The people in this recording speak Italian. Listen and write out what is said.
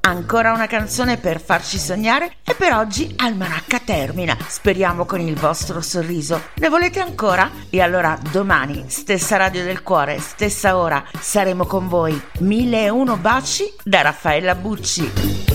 ancora una canzone per farci sognare e per oggi Almanacca termina, speriamo con il vostro sorriso. Ne volete ancora? E allora domani, stessa Radio del Cuore, stessa ora, saremo con voi. 1001 baci da Raffaella Bucci.